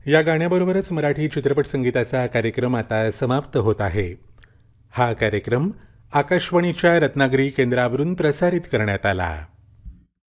या गाण्याबरोबरच मराठी चित्रपट संगीताचा कार्यक्रम आता समाप्त होत आहे. हा कार्यक्रम आकाशवाणीच्या रत्नागिरी केंद्रावरून प्रसारित करण्यात आला.